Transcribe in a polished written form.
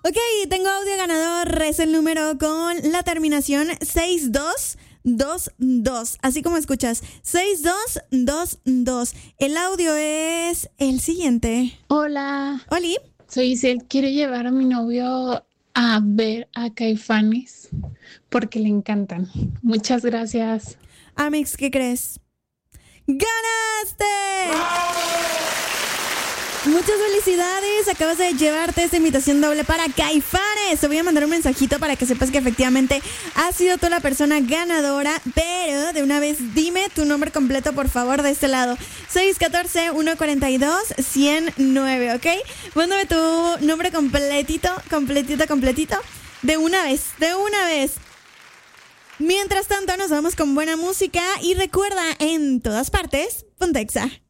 Ok, tengo audio ganador. Es el número con la terminación 6222. Así como escuchas, 6222. El audio es el siguiente. Hola, Oli. soy Isel. Quiero llevar a mi novio a ver a Caifanes porque le encantan. Muchas gracias. Amix, ¿qué crees? ¡Ganaste! Muchas felicidades, acabas de llevarte esta invitación doble para Caifanes. Te voy a mandar un mensajito para que sepas que efectivamente has sido tú la persona ganadora, pero de una vez dime tu nombre completo, por favor, de este lado. 614-142-109, ¿ok? Mándame tu nombre completito, de una vez. Mientras tanto, nos vamos con buena música y recuerda, en todas partes, Pontexa.